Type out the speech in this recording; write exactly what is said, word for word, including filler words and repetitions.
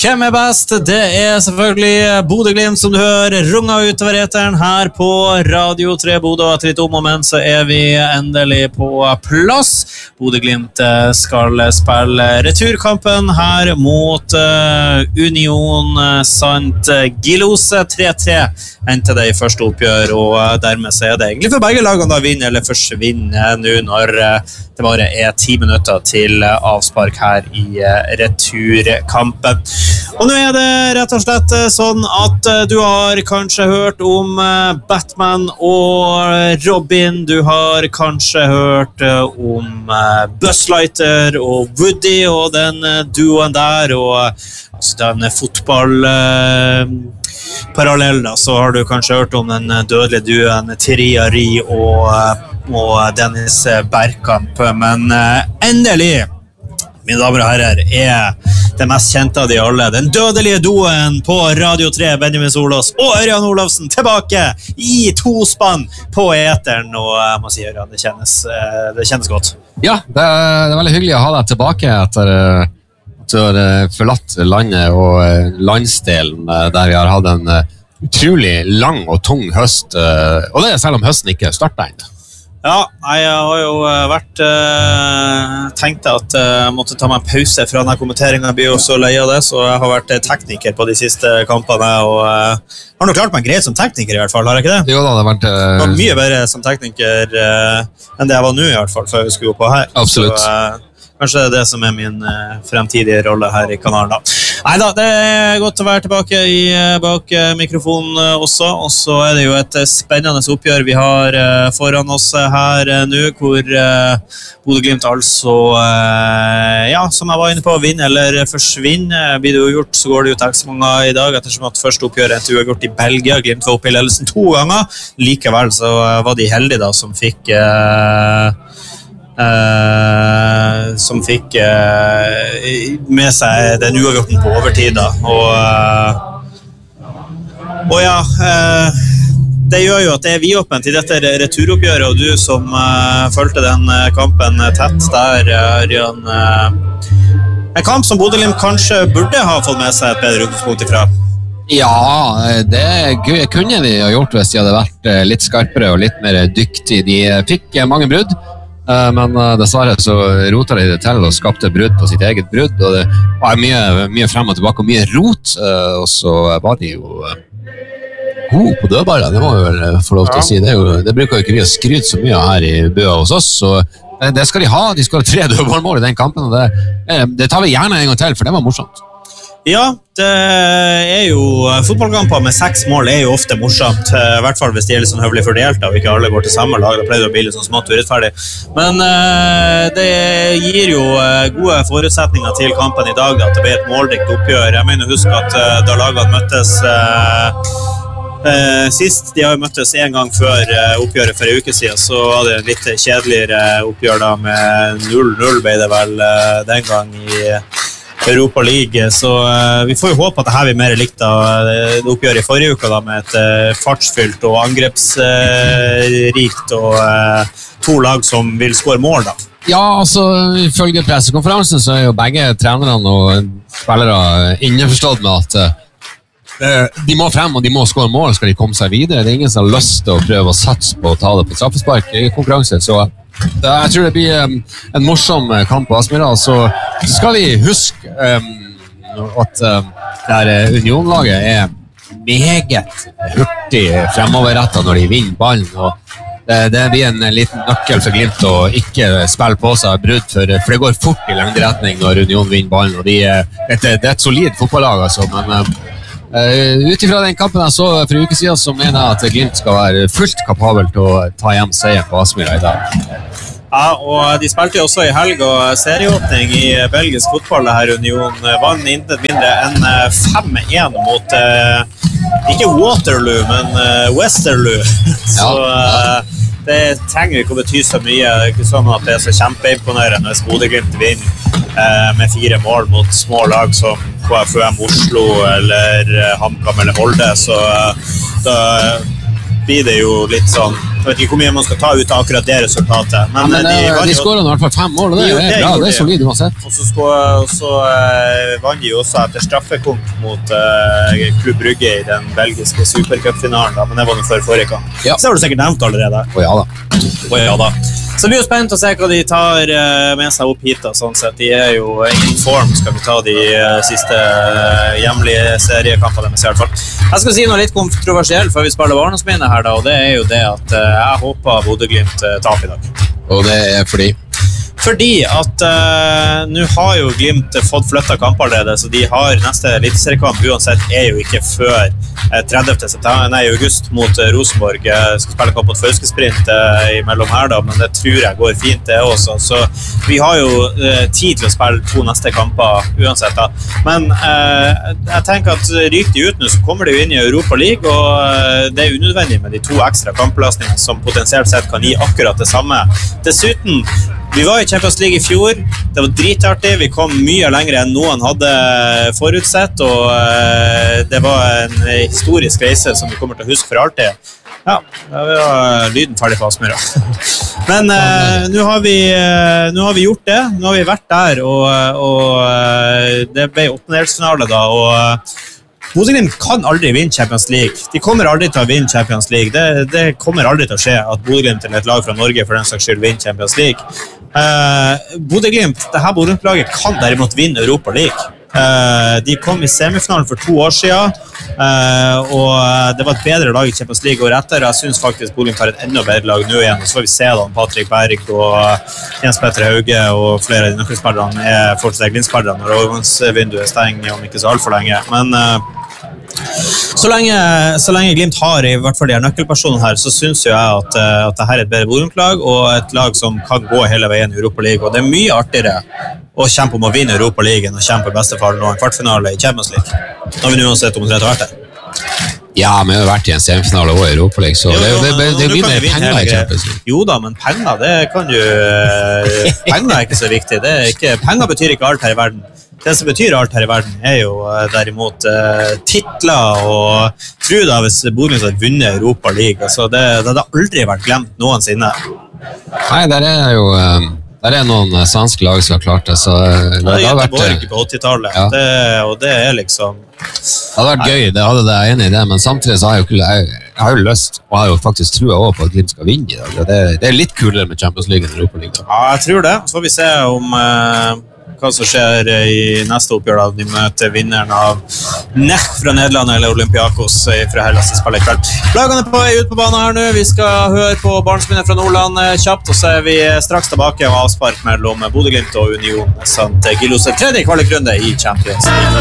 Hvem er best? Det er selvfølgelig Bodø-Glimt som du hører runga utover eteren her på Radio tre Bodø. Etter litt om og men så er vi endelig på plass. Bodø-Glimt skal spille returkampen her mot uh, Union Sant Gilose. tre tre endte det i første oppgjør, og uh, dermed så er det egentlig for begge lagene da vinner eller forsvinner nå når uh, det bare er ti minutter til uh, avspark her i uh, returkampen. Og nå er det rett og slett sånn at du har kanskje hørt om Batman og Robin, du har kanskje hørt om Buzzlighter og Woody og den duoen der, og altså den fotball parallell da, så har du kanskje hørt om den dødelige duoen Thierry Henry og, og Dennis Bergkamp, men endelig mine damer og herrer, er det mest kjente av de alle. Den dødelige doen på Radio tre, Benjamin Solås og Ørjan Olafsen tilbake i tospann på eteren. Og jeg må si, Ørjan, det kjennes, det kjennes godt. Ja, det er, det er veldig hyggelig å ha deg tilbake etter at du har forlatt landet og landsdelen der vi har hatt en utrolig lang og tung høst. Og det er selv om høsten ikke startet ennå. Ja, jeg har jo vært uh, tenkt at jeg uh, måtte ta meg en pause fra denne kommenteringen. Jeg blir jo så lei av det, så jeg har vært tekniker på de siste kampene, og uh, har nok klart meg greit som tekniker i hvert fall, har jeg ikke det? Jo da, det har vært... Uh... Det var mye bedre som tekniker uh, enn det jeg var nå i hvert fall, før jeg skulle gå på her. Absolutt. Så, uh, kanskje det er det som er min uh, fremtidige rolle her i kanalen da. Neida, det er godt å være tilbake i, bak mikrofonen også, og så er det jo et spennende oppgjør vi har uh, foran oss her uh, nå, hvor uh, Bodø-Glimt altså, uh, ja, som jeg var inne på, vinner eller forsvinner. Blir det jo gjort, så går det jo til eksemonger i dag, ettersom at første oppgjør endte uavgjort i Belgia. Glimt var oppe i ledelsen to ganger. Likevel så var de heldige da, som fikk... Uh, Uh, som fikk uh, med seg den uavgjorten på overtid da. og uh, og ja uh, det gjør jo at det er vidåpent i dette returoppgjøret, og du som uh, følte den kampen tett der, Ørjan, uh, en kamp som Bodø-Glimt kanskje burde ha fått med seg et bedre utgangspunkt ifra. Ja, det kunne de ha gjort hvis de hadde vært litt skarpere og litt mer dyktige. De fikk mange brudd, men dessverre så rotet de det til og skapte brudd på sitt eget brudd, og det var mye, mye frem og tilbake og mye rot, og så var de jo gode på dødballer, det må vi vel få lov til å si. Det, er jo, det bruker jo ikke vi å skryte så mye her i Bøa hos oss, så det skal de ha. De skal ha tre dødballmål i den kampen, og det, det tar vi gjerne en gang til, for det var morsomt. Ja, det er jo fotballkamper med seks mål er jo ofte morsomt, i hvert fall hvis de er litt sånn høvelig fordelt og ikke alle går til samme lag, da pleier det å bli litt sånn smått urettferdig. Men uh, det gir jo uh, gode forutsetninger til kampen i dag, da, at det blir et målrikt oppgjør. Jeg mener husk at uh, da lagene møttes uh, uh, sist, de har jo møttes en gang før uh, oppgjøret for en uke siden, så var det litt kjedeligere oppgjør da med null null ble det vel uh, den gang i Europa League, så uh, vi får jo håpe at det her blir mer likt av uh, oppgjøret i forrige uke da, med et uh, fartsfylt og angrepsrikt uh, og uh, to lag som vil skåre mål da. Ja, altså, ifølge pressekonferansen så er jo begge trenerne og spillere innforstått med at uh, de må frem og de må skåre mål, skal de komme seg videre. Det er ingen som har lyst til å prøve å satse på å ta det på straffespark i konkurranse, så jeg tror det blir um, en morsom kamp på Aspmyra, så skal vi huske um, at um, der Union-laget er meget hurtig fremoverrettet når de vinner ballen, og det, det blir en liten nøkkel for Glimt å ikke spille på seg brudd, for, for det går fort i lengderetning når Union vinner ballen, og de, det, det er et solid fotballag, altså, men um, Uh, utifra den kampen jeg så for en uke siden, så mener jeg at Glimt skal være fullt kapabel til å ta hjem seier på Aspmyra i dag. Ja, og de spilte jo også i helg og serieåpning i belgisk fotball her. Union vann intet mindre enn fem en mot uh, ikke Waterloo, men uh, Westerloo. Så uh, det trenger ikke å bety så mye. Det er ikke sånn at det er så kjempeimponerende hvis Bodø-Glimt vinner uh, med fire mål mot små lag som K F U M Oslo eller HamKam eller Molde, så uh, da blir det jo litt sånn Jeg vet ikke hvor mye man skal ta ut av akkurat det resultatet. Men, ja, men de, de, de skårer i hvert fall fem mål, og det de, er det bra, det er de. solid uansett. Og så, og så uh, vant de også etter straffekonk mot uh, Klubb Brygge i den belgiske supercup-finalen, men det var den før forrige gang. Ja. Så har du sikkert nevnt allerede. Å ja da. Å ja da. Så det blir jo spennende å se hva de tar uh, med seg opp hit, da, sånn sett. De er jo in form, skal vi ta de uh, siste uh, hjemlige seriekampene deres i hvert fall. Jeg skal si noe litt kontroversielt før vi spiller barnesminnet her, da, og det er jo det at uh, jeg håper Bodø Glimt uh, taper i dag. Og det er fordi? Fordi at uh, nå har jo Glimt fått flyttet kamp allerede, så de har neste eliteseriekamp uansett er jo ikke før uh, tredivte september, nei, august mot uh, Rosenborg. Jeg skal spille kamp mot Fauskesprint uh, imellom her da, men det tror jeg går fint det også. Så vi har jo uh, tid til å spille to neste kamper uansett da. Men uh, jeg tenker at ryker de ut nå, så kommer de jo inn i Europa League, og uh, det er unødvendig med de to ekstra kampbelastningene som potensielt sett kan gi akkurat det samme. Dessuten, vi var i Champions League i fjor, det var dritartig, vi kom mye lenger enn noen hadde forutsett, og uh, det var en historisk reise som vi kommer til å huske for alltid. Ja, da var lyden ferdig på Aspmyra. Men uh, nå har, uh, nå har vi gjort det, nå har vi vært der, og, og uh, det ble åttendedelsfinale da, og uh, Bodø Glimt kan aldri vinne Champions League. De kommer aldri til å vinne Champions League. Det, det kommer aldri til å skje at Bodø Glimt eller et lag fra Norge for den slags skyld vinner Champions League. Uh, Bodø Glimt, det her Bodø Glimt-laget kan derimot vinne Europa League. Uh, de kom i semifinalen for to år siden, uh, og det var et bedre lag i Champions League året etter. Jeg synes faktisk Bodø Glimt har et enda bedre lag nå igjen, og så får vi se da Patrick Berg og Jens Petter Hauge og flere av de nøkkelspillerne er fortsatt Glimt-spillere når overgangsvinduet stenger om ikke så alt for lenge. Men uh, Så lenge, så lenge Glimt har i hvert fall de her nøkkelpersonene her, så synes jo jeg at, at dette er et bedre Bodø Glimt-lag, og et lag som kan gå hele veien i Europa League, og det er mye artigere å kjempe om å vinne Europa League enn å kjempe i beste fall nå en kvartfinale i Champions League, når vi nå uansett omtrent har vært der. Ja, men vi har vært i en semifinale og i Europa League, så jo, det, det, det, det blir mer penger i Champions League. Jo da, men penger, det kan jo penger er ikke så viktig. Det er ikke, penger betyr ikke alt her i verden. Det som betyr alt her i verden er jo derimot uh, titler, og tro da hvis Bodø Glimt har vunnet Europa League, altså det, det hadde aldri vært glemt noensinne. Nei, der er jo um, der er noen svenske lag som har klart det, så det, det, det har vært Borg på åttitallet, ja. det, og det er liksom det hadde vært gøy, det hadde det jeg enig i det, men samtidig så har jeg jo, jeg, jeg har jo lyst, og har jo faktisk trua også på at Glimt skal vinne i dag. Det, det er litt kulere med Champions League enn Europa League da. Ja, jeg tror det, så får vi se om uh, hva som skjer i neste oppgjør da. De møter vinneren av Nech fra Nederland eller Olympiakos fra Hellas i spillet i kveld. Lagene på er ute på banen her nå. Vi skal høre på barnesminnet fra Nordland kjapt, og så er vi straks tilbake og avspark mellom Bodø Glimt og Union samt Gillos tredje kvalikkrunde i Champions League.